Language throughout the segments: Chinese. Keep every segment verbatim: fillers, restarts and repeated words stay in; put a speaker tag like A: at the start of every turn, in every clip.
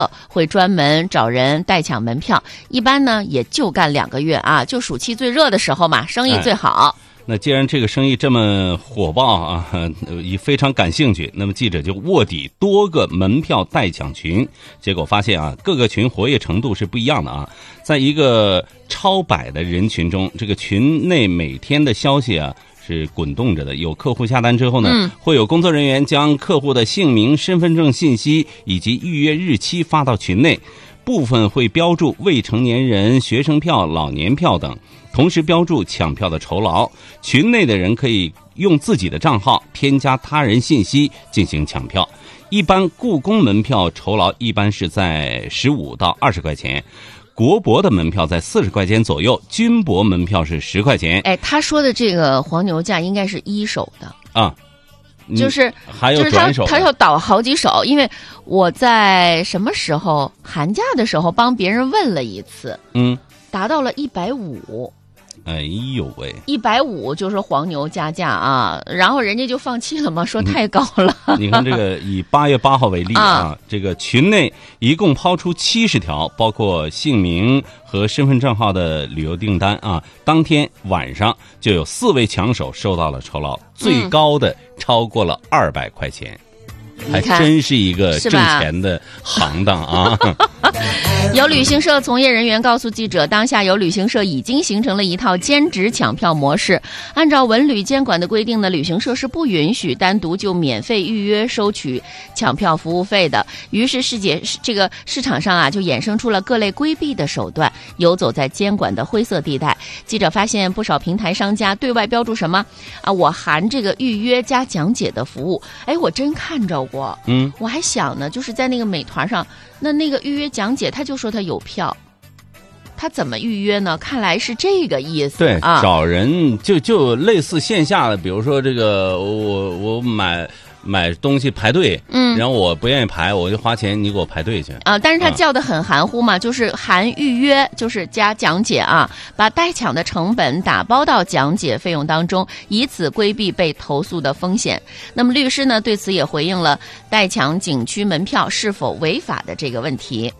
A: 会专门找人代抢门票，一般呢也就干两个月啊，就暑期最热的时候嘛，生意最好。
B: 哎，那既然这个生意这么火爆啊，也非常感兴趣，那么记者就卧底多个门票代抢群，结果发现啊，各个群活跃程度是不一样的啊。在一个超百的人群中，这个群内每天的消息啊是滚动着的，有客户下单之后呢，
A: 嗯、
B: 会有工作人员将客户的姓名、身份证信息以及预约日期发到群内，部分会标注未成年人学生票、老年票等，同时标注抢票的酬劳。群内的人可以用自己的账号添加他人信息进行抢票。一般故宫门票酬劳一般是在十五到二十块钱。国博的门票在四十块钱左右，军博门票是十块钱。
A: 哎，他说的这个黄牛价应该是一手的
B: 啊，
A: 就是
B: 还有转手的，
A: 就是他他要倒好几手。因为我在什么时候寒假的时候帮别人问了一次，
B: 嗯，
A: 达到了一百五。
B: 哎呦喂，
A: 一百五就是黄牛加价啊，然后人家就放弃了嘛，说太高了。
B: 你看这个，以八月八号为例啊，啊这个群内一共抛出七十条，包括姓名和身份证号的旅游订单啊。当天晚上就有四位抢手收到了酬劳，最高的超过了二百块钱。还真是一个挣钱的行当啊！
A: 有旅行社从业人员告诉记者，当下有旅行社已经形成了一套兼职抢票模式。按照文旅监管的规定呢，旅行社是不允许单独就免费预约收取抢票服务费的。于是世界这个市场上啊，就衍生出了各类规避的手段，游走在监管的灰色地带。记者发现，不少平台商家对外标注什么啊，我含这个预约加讲解的服务。哎，我真看着过。
B: 嗯，
A: 我还想呢，就是在那个美团上，那那个预约讲解，他就说他有票，他怎么预约呢？看来是这个意思。
B: 对
A: 啊，
B: 找人就就类似线下的，比如说这个我我买买东西排队，
A: 嗯，
B: 然后我不愿意排，我就花钱你给我排队去
A: 啊。但是他叫的很含糊嘛，啊、就是含预约，就是加讲解啊，把代抢的成本打包到讲解费用当中，以此规避被投诉的风险。那么律师呢对此也回应了代抢景区门票是否违法的这个问题。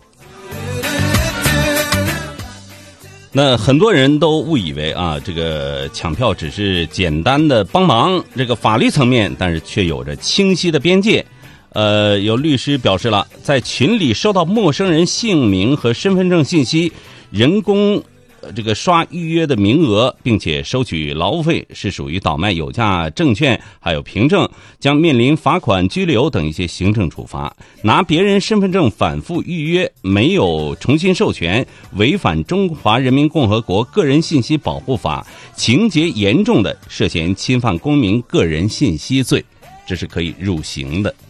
B: 那很多人都误以为啊，这个抢票只是简单的帮忙，这个法律层面，但是却有着清晰的边界。呃，有律师表示了，在群里收到陌生人姓名和身份证信息，人工这个刷预约的名额，并且收取劳务费，是属于倒卖有价证券还有凭证，将面临罚款、拘留等一些行政处罚。拿别人身份证反复预约，没有重新授权，违反《中华人民共和国个人信息保护法》，情节严重的涉嫌侵犯公民个人信息罪，这是可以入刑的。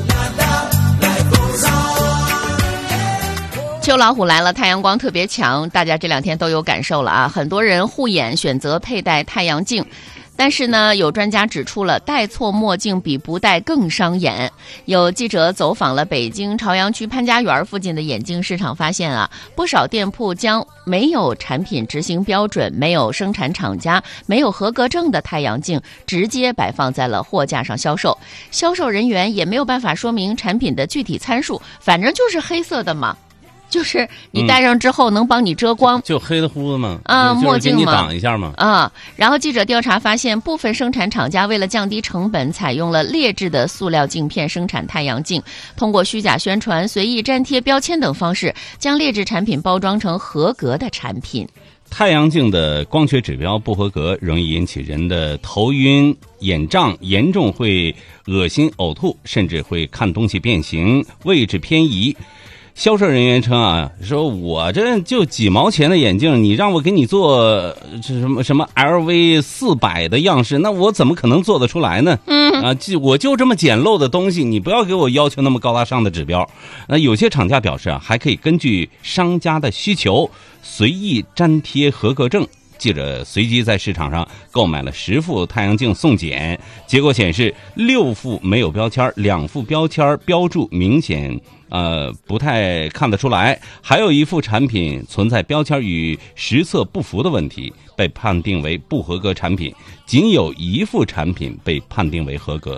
A: 秋老虎来了，太阳光特别强，大家这两天都有感受了啊！很多人护眼选择佩戴太阳镜，但是呢，有专家指出了戴错墨镜比不戴更伤眼。有记者走访了北京朝阳区潘家园附近的眼镜市场，发现啊，不少店铺将没有产品执行标准、没有生产厂家、没有合格证的太阳镜直接摆放在了货架上销售，销售人员也没有办法说明产品的具体参数，反正就是黑色的嘛。就是你戴上之后能帮你遮光，
B: 嗯、就黑的乎的嘛，
A: 啊，墨镜嘛，
B: 给你挡一下嘛，
A: 啊。然后记者调查发现，部分生产厂家为了降低成本，采用了劣质的塑料镜片生产太阳镜，通过虚假宣传、随意粘贴标签等方式，将劣质产品包装成合格的产品。
B: 太阳镜的光学指标不合格，容易引起人的头晕、眼胀，严重会恶心、呕吐，甚至会看东西变形、位置偏移。销售人员称啊，说我这就几毛钱的眼镜，你让我给你做这什么什么 L V 四百的样式，那我怎么可能做得出来呢？嗯啊，就我就这么简陋的东西，你不要给我要求那么高大上的指标。那有些厂家表示啊，还可以根据商家的需求随意粘贴合格证。记者随机在市场上购买了十副太阳镜送检，结果显示六副没有标签，两副标签标注明显呃不太看得出来，还有一副产品存在标签与实测不符的问题，被判定为不合格产品，仅有一副产品被判定为合格。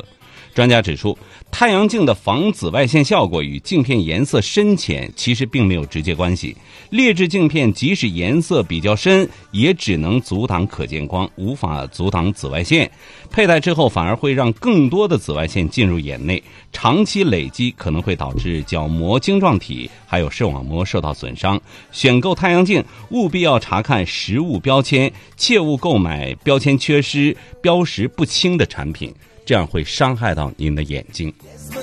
B: 专家指出，太阳镜的防紫外线效果与镜片颜色深浅其实并没有直接关系。劣质镜片即使颜色比较深，也只能阻挡可见光，无法阻挡紫外线。佩戴之后反而会让更多的紫外线进入眼内，长期累积可能会导致角膜晶状体还有视网膜受到损伤。选购太阳镜务必要查看实物标签，切勿购买标签缺失、标识不清的产品，这样会伤害到您的眼睛。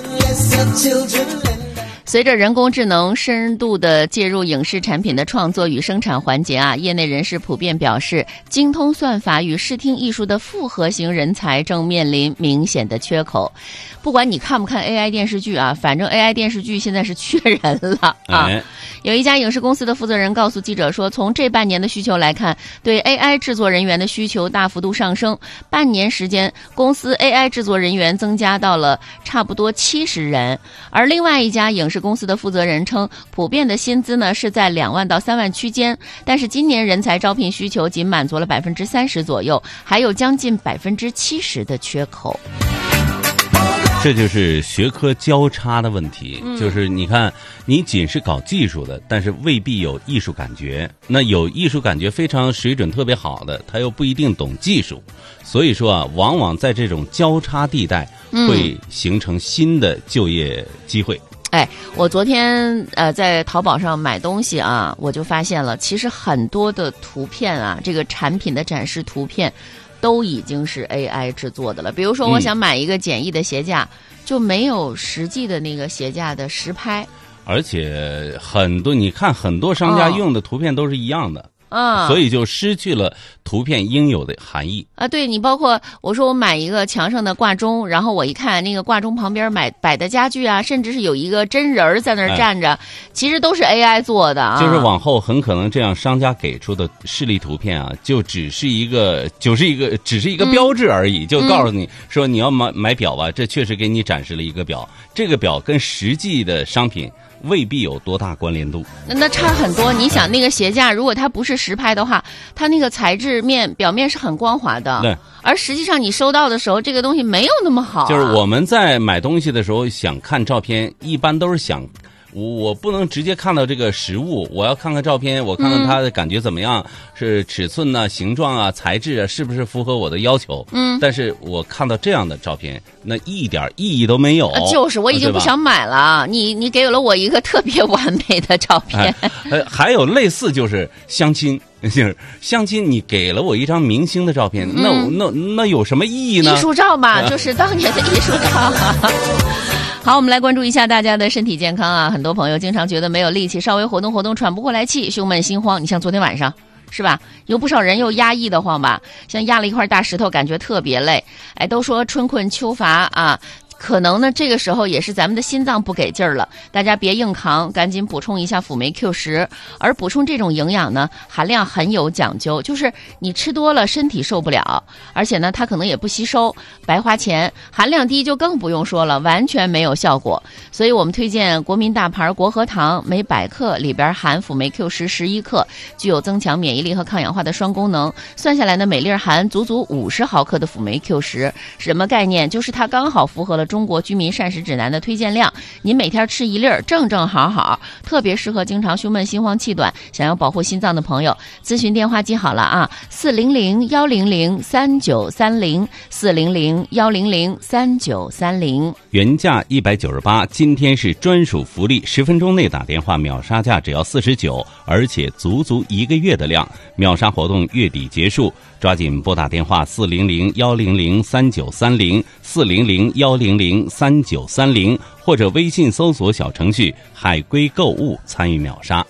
A: 随着人工智能深度的介入影视产品的创作与生产环节啊，业内人士普遍表示，精通算法与视听艺术的复合型人才正面临明显的缺口。不管你看不看 A I 电视剧啊，反正 A I 电视剧现在是缺人了啊。
B: 哎、
A: 有一家影视公司的负责人告诉记者说，从这半年的需求来看，对 A I 制作人员的需求大幅度上升，半年时间，公司 A I 制作人员增加到了差不多七十人。而另外一家影视公司的负责人称，普遍的薪资呢是在两万到三万区间，但是今年人才招聘需求仅满足了百分之三十左右，还有将近百分之七十的缺口。
B: 这就是学科交叉的问题，嗯、就是你看，你仅是搞技术的，但是未必有艺术感觉。那有艺术感觉非常水准特别好的，他又不一定懂技术。所以说啊，往往在这种交叉地带会形成新的就业机会。
A: 嗯、哎，我昨天呃在淘宝上买东西啊，我就发现了，其实很多的图片啊，这个产品的展示图片都已经是 A I 制作的了。比如说我想买一个简易的鞋架，嗯、就没有实际的那个鞋架的实拍，
B: 而且很多你看很多商家用的图片都是一样的。
A: 啊、嗯，
B: 所以就失去了图片应有的含义
A: 啊！对，你包括我说我买一个墙上的挂钟，然后我一看那个挂钟旁边买摆的家具啊，甚至是有一个真人在那儿站着，哎、其实都是 A I 做的啊。
B: 就是往后很可能这样，商家给出的示例图片啊，就只是一个，就是一个，只是一个标志而已，嗯、就告诉你说你要买买表吧，这确实给你展示了一个表，这个表跟实际的商品未必有多大关联度，
A: 那那差很多。你想那个鞋架，如果它不是实拍的话，它那个材质面表面是很光滑的，
B: 对。
A: 而实际上你收到的时候，这个东西没有那么好、啊。
B: 就是我们在买东西的时候，想看照片，一般都是想。我我不能直接看到这个实物，我要看看照片，我看看它的感觉怎么样，嗯、是尺寸啊、形状啊、材质啊，是不是符合我的要求？嗯，但是我看到这样的照片，那一点意义都没有。
A: 啊、就是我已经不想买了，你你给了我一个特别完美的照片。
B: 哎、呃，还有类似就是相亲。就是相亲，你给了我一张明星的照片，嗯、那那那有什么意义呢？
A: 艺术照嘛，就是当年的艺术照。好，我们来关注一下大家的身体健康啊！很多朋友经常觉得没有力气，稍微活动活动喘不过来气，胸闷心慌。你像昨天晚上是吧？有不少人又压抑的慌吧，像压了一块大石头，感觉特别累。哎，都说春困秋乏啊。可能呢，这个时候也是咱们的心脏不给劲儿了，大家别硬扛，赶紧补充一下辅酶 Q 十。而补充这种营养呢，含量很有讲究，就是你吃多了身体受不了，而且呢，它可能也不吸收，白花钱。含量低就更不用说了，完全没有效果。所以我们推荐国民大牌国和糖，每百克里边含辅酶 Q 十十一克，具有增强免疫力和抗氧化的双功能。算下来呢，每粒含足足五十毫克的辅酶 Q 十，什么概念？就是它刚好符合了中国居民膳食指南的推荐量，您每天吃一粒儿，正正好好，特别适合经常胸闷心慌气短，想要保护心脏的朋友。咨询电话记好了啊，四零零幺零零三九三零，四零零幺零零三九三零。
B: 原价一百九十八，今天是专属福利，十分钟内打电话秒杀价只要四十九，而且足足一个月的量，秒杀活动月底结束。抓紧拨打电话四零零幺零零三九三零，四零零幺零零三九三零，或者微信搜索小程序海龟购物参与秒杀。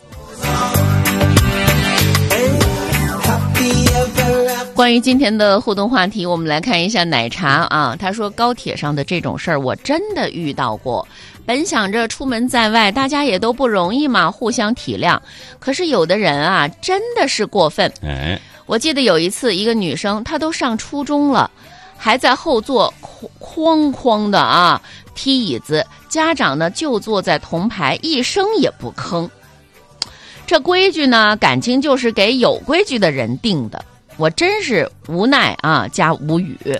A: 关于今天的互动话题，我们来看一下奶茶啊，他说高铁上的这种事儿我真的遇到过，本想着出门在外大家也都不容易嘛，互相体谅，可是有的人啊真的是过分。
B: 哎，
A: 我记得有一次一个女生，她都上初中了，还在后座哐哐的啊踢椅子，家长呢就坐在同排，一声也不吭。这规矩呢感情就是给有规矩的人定的，我真是无奈啊加无语。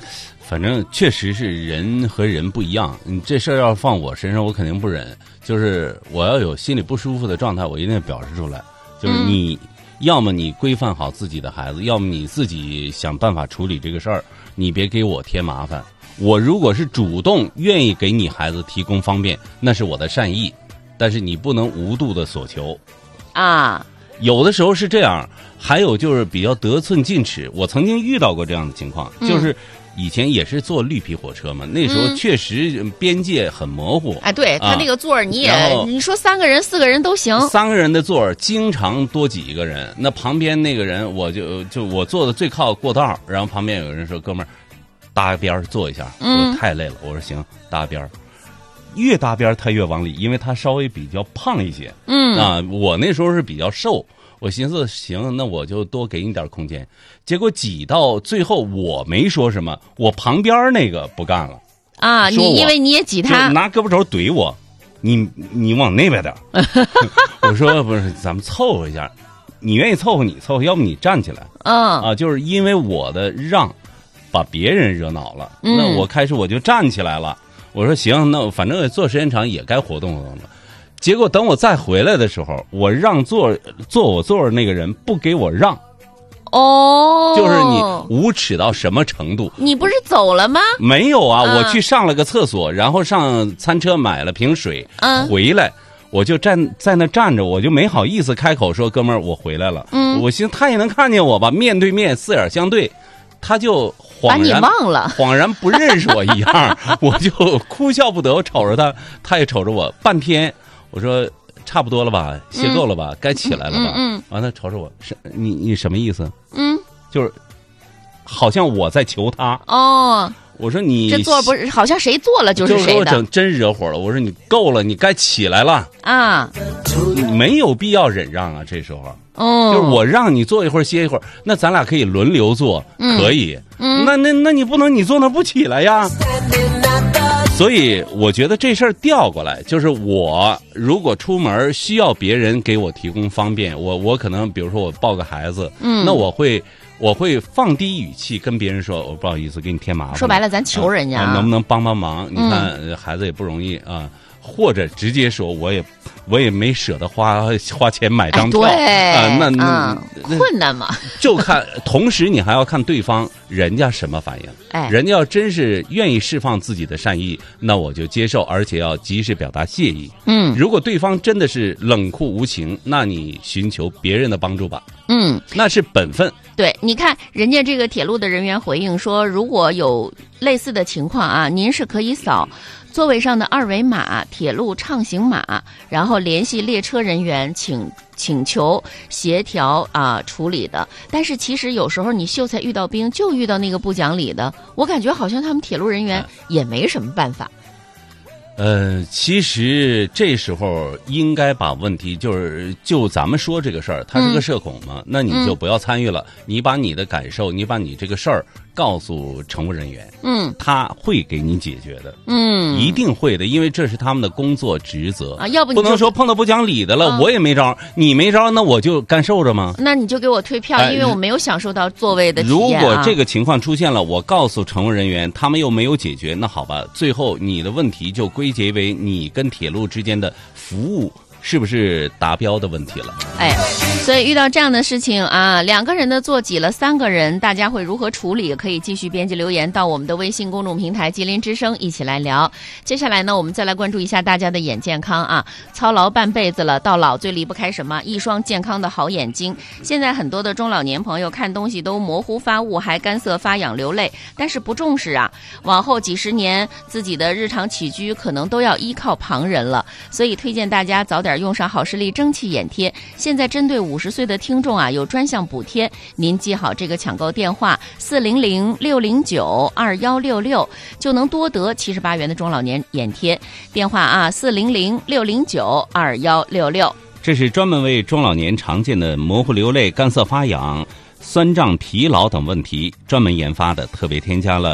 B: 反正确实是人和人不一样，你这事儿要放我身上，我肯定不忍。就是我要有心里不舒服的状态，我一定要表示出来。就是你、嗯、要么你规范好自己的孩子，要么你自己想办法处理这个事儿，你别给我添麻烦。我如果是主动愿意给你孩子提供方便，那是我的善意，但是你不能无度的索求
A: 啊。
B: 有的时候是这样，还有就是比较得寸进尺。我曾经遇到过这样的情况，
A: 嗯、
B: 就是以前也是坐绿皮火车嘛，那时候确实边界很模糊。
A: 哎、嗯，对他那个座儿你也、
B: 啊、
A: 你说三个人四个人都行，
B: 三个人的座儿经常多挤一个人。那旁边那个人，我就就我坐的最靠过道，然后旁边有人说：“哥们儿，搭边坐一下。”我太累了，我说行，搭边儿。越搭边他越往里，因为他稍微比较胖一些。
A: 嗯
B: 啊，我那时候是比较瘦，我寻思行，那我就多给你点空间。结果挤到最后，我没说什么，我旁边那个不干了
A: 啊！你因为你也挤他，
B: 拿胳膊肘怼我，你你往那边点。我说不是，咱们凑合一下，你愿意凑合你凑合，要不你站起来。
A: 嗯
B: 啊，就是因为我的让，把别人惹恼了，
A: 嗯、
B: 那我开始我就站起来了。我说行，那反正坐时间长也该活动活动了。结果等我再回来的时候，我让座坐我座的那个人不给我让。
A: 哦，
B: 就是你无耻到什么程度？
A: 你不是走了吗？
B: 没有啊，
A: 嗯、
B: 我去上了个厕所，然后上餐车买了瓶水，
A: 嗯、
B: 回来我就站在那站着，我就没好意思开口说哥们儿我回来了。
A: 嗯，
B: 我寻思他也能看见我吧，面对面四眼相对，他就恍然
A: 把你忘了，
B: 恍然不认识我一样，我就哭笑不得。我瞅着他，他也瞅着我，半天我说差不多了吧，歇够了吧，嗯、该起来了吧。
A: 嗯，
B: 完了瞅着我，是你你什么意思？
A: 嗯，
B: 就是好像我在求他。
A: 哦，
B: 我说你
A: 这座不是好像谁坐了就是谁的，
B: 就是我整真惹火了。我说你够了，你该起来了
A: 啊，
B: 没有必要忍让啊，这时候。
A: 哦，
B: 就是我让你坐一会儿歇一会儿，那咱俩可以轮流坐，
A: 嗯、
B: 可以。
A: 嗯，
B: 那那那你不能你坐那不起来呀？所以我觉得这事儿调过来，就是我如果出门需要别人给我提供方便，我我可能比如说我抱个孩子，
A: 嗯，
B: 那我会我会放低语气跟别人说，我不好意思给你添麻烦。
A: 说白了，咱求人家、
B: 啊啊、能不能帮帮忙？
A: 嗯、
B: 你看、呃、孩子也不容易啊。或者直接说，我也我也没舍得花花钱买张票、
A: 哎、对
B: 啊，那
A: 那、嗯、困难嘛。
B: 就看，同时你还要看对方人家什么反应。
A: 哎，
B: 人家要真是愿意释放自己的善意，那我就接受，而且要及时表达谢意。
A: 嗯，
B: 如果对方真的是冷酷无情，那你寻求别人的帮助吧。
A: 嗯，
B: 那是本分。
A: 对，你看人家这个铁路的人员回应说，如果有类似的情况啊，您是可以扫座位上的二维码、铁路畅行码，然后联系列车人员请请求协调啊处理的。但是其实有时候你秀才遇到兵，就遇到那个不讲理的，我感觉好像他们铁路人员也没什么办法。
B: 呃，其实这时候应该把问题就是就咱们说这个事儿，他是个社恐嘛，嗯、那你就不要参与了。嗯、你把你的感受，你把你这个事儿告诉乘务人员，
A: 嗯，
B: 他会给你解决的，
A: 嗯，
B: 一定会的，因为这是他们的工作职责
A: 啊。要不你
B: 不能说碰到不讲理的了，啊、我也没招，你没招，那我就干受着吗？
A: 那你就给我退票，哎、因为我没有享受到座位的体验、啊。
B: 如果这个情况出现了，我告诉乘务人员，他们又没有解决，那好吧，最后你的问题就归结为你跟铁路之间的服务是不是达标的问题了。
A: 哎，所以遇到这样的事情啊，两个人的座挤了三个人，大家会如何处理？可以继续编辑留言到我们的微信公众平台吉林之声一起来聊。接下来呢，我们再来关注一下大家的眼健康啊，操劳半辈子了，到老最离不开什么？一双健康的好眼睛。现在很多的中老年朋友看东西都模糊发雾，还干涩发痒流泪，但是不重视啊，往后几十年自己的日常起居可能都要依靠旁人了。所以推荐大家早点用上好视力蒸汽眼贴。现在针对五十岁的听众啊，有专项补贴，您记好这个抢购电话四零零六零九二幺六六，就能多得七十八元的中老年眼贴。电话啊，四零零六零九二幺六六。
B: 这是专门为中老年常见的模糊流泪、干涩发痒、酸胀、疲劳等问题专门研发的，特别添加了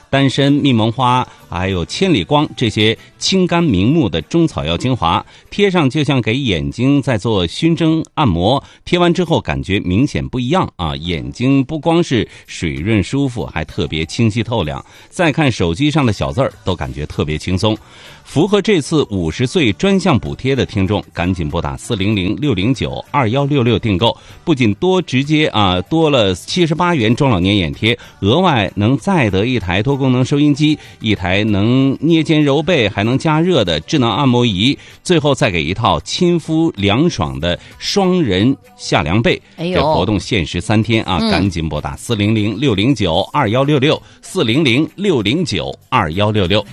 B: 丹参、蜜蒙花还有千里光这些清肝明目的中草药精华，贴上就像给眼睛在做熏蒸按摩，贴完之后感觉明显不一样啊！眼睛不光是水润舒服，还特别清晰透亮，再看手机上的小字儿都感觉特别轻松。符合这次五十岁专项补贴的听众，赶紧拨打四零零六零九二幺六六订购，不仅多直接啊多了七十八元中老年眼贴，额外能再得一台多功能收音机，一台能捏肩揉背还能加热的智能按摩仪，最后再给一套亲肤凉爽的双人夏凉被。
A: 哎呦，
B: 这活动限时三天啊，嗯、赶紧拨打四零零六零九二幺六六四零零六零九二幺六六。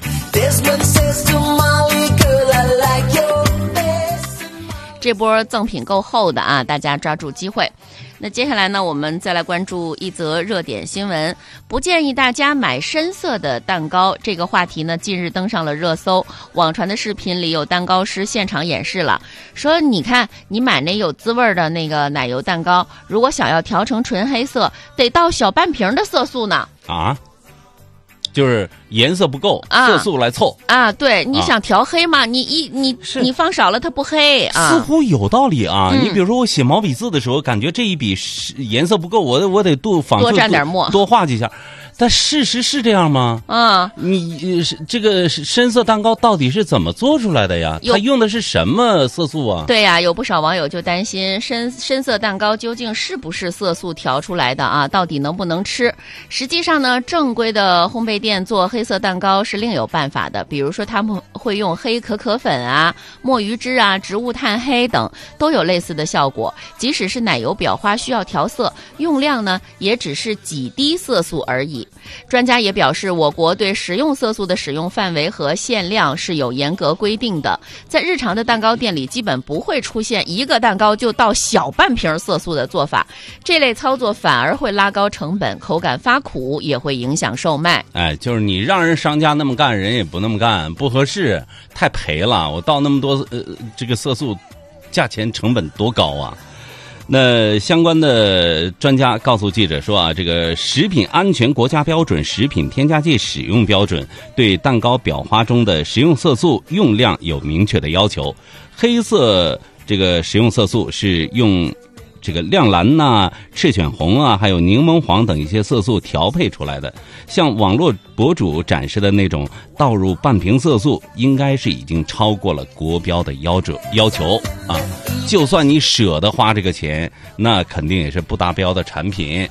A: 这波赠品够厚的啊，大家抓住机会。那接下来呢，我们再来关注一则热点新闻。不建议大家买深色的蛋糕，这个话题呢近日登上了热搜。网传的视频里有蛋糕师现场演示了，说你看你买那有滋味的那个奶油蛋糕，如果想要调成纯黑色，得倒小半瓶的色素呢。
B: 啊？就是颜色不够，
A: 啊、
B: 色素来凑
A: 啊！对，你想调黑嘛？啊、你一你你放少了它不黑啊。
B: 似乎有道理啊！
A: 嗯、
B: 你比如说我写毛笔字的时候，感觉这一笔颜色不够，我我得多仿
A: 多蘸点墨，
B: 多画几下。但事实是这样吗？
A: 啊，
B: 你这个深色蛋糕到底是怎么做出来的呀？它用的是什么色素啊？
A: 对呀、啊，有不少网友就担心深深色蛋糕究竟是不是色素调出来的啊？到底能不能吃？实际上呢，正规的烘焙店做黑色蛋糕是另有办法的，比如说他们会用黑可可粉啊、墨鱼汁啊、植物炭黑等，都有类似的效果。即使是奶油裱花需要调色，用量呢也只是几滴色素而已。专家也表示，我国对食用色素的使用范围和限量是有严格规定的，在日常的蛋糕店里基本不会出现一个蛋糕就倒小半瓶色素的做法，这类操作反而会拉高成本，口感发苦，也会影响售卖。
B: 哎，就是你让人商家那么干，人也不那么干，不合适，太赔了。我倒那么多呃这个色素，价钱成本多高啊！那相关的专家告诉记者说啊，这个食品安全国家标准食品添加剂使用标准对蛋糕裱花中的食用色素用量有明确的要求。黑色这个食用色素是用这个亮蓝呐、啊、赤犬红啊，还有柠檬黄等一些色素调配出来的。像网络博主展示的那种倒入半瓶色素，应该是已经超过了国标的要求要求啊。就算你舍得花这个钱，那肯定也是不达标的产品。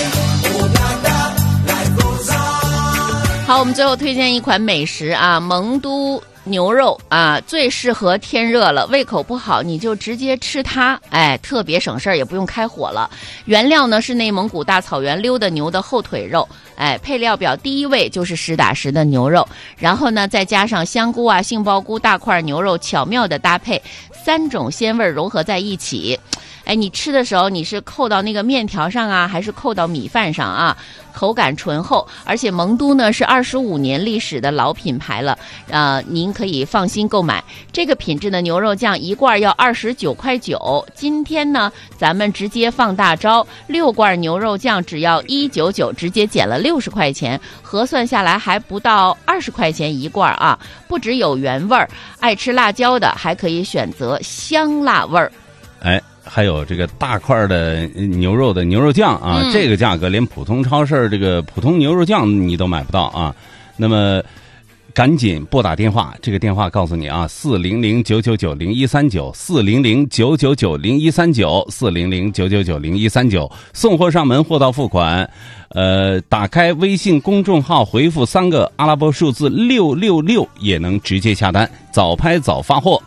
A: 好，我们最后推荐一款美食啊，蒙都牛肉啊，最适合天热了，胃口不好你就直接吃它，哎，特别省事儿，也不用开火了。原料呢是内蒙古大草原溜的牛的后腿肉，哎，配料表第一位就是实打实的牛肉，然后呢再加上香菇啊、杏鲍菇、大块牛肉，巧妙的搭配，三种鲜味融合在一起。哎，你吃的时候你是扣到那个面条上啊，还是扣到米饭上啊？口感醇厚，而且蒙都呢是二十五年历史的老品牌了，呃，您可以放心购买。这个品质的牛肉酱一罐要二十九块九，今天呢咱们直接放大招，六罐牛肉酱只要一九九，直接减了六十块钱，核算下来还不到二十块钱一罐啊！不只有原味儿，爱吃辣椒的还可以选择香辣味儿。
B: 哎。还有这个大块的牛肉的牛肉酱啊、嗯，这个价格连普通超市这个普通牛肉酱你都买不到啊。那么赶紧拨打电话，这个电话告诉你啊，四零零九九九零一三九，四零零九九九零一三九，四零零九九九零一三九，送货上门，货到付款。呃，打开微信公众号，回复三个阿拉伯数字六六六，也能直接下单，早拍早发货。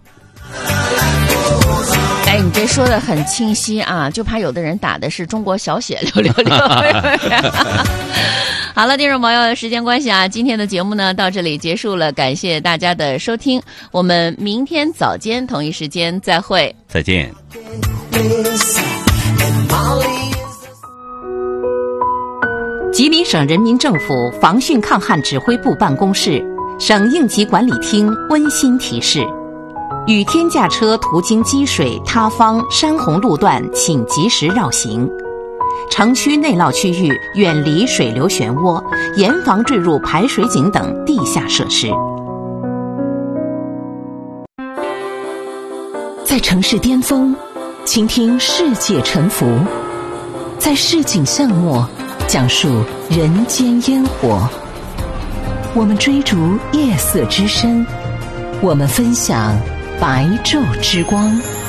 A: 哎，你这说的很清晰啊，就怕有的人打的是中国小写六六六。好了，听众朋友，时间关系啊，今天的节目呢到这里结束了，感谢大家的收听，我们明天早间同一时间再会，
B: 再见。
C: 吉林省人民政府防汛抗旱指挥部办公室、省应急管理厅温馨提示：雨天驾车途经积水、塌方、山洪路段，请及时绕行。 城区内涝区域远离水流漩涡，严防坠入排水井等地下设施。在城市巅峰，倾听世界沉浮；在市井巷陌，讲述人间烟火。我们追逐夜色之深，我们分享白昼之光。